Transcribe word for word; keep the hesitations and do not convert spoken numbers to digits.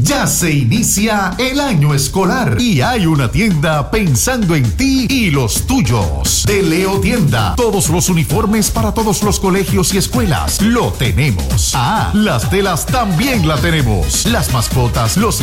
Ya se inicia el año escolar y hay una tienda pensando en ti y los tuyos. De Leo Tienda, todos los uniformes para todos los colegios y escuelas lo tenemos. Ah, las telas también la tenemos. Las mascotas, los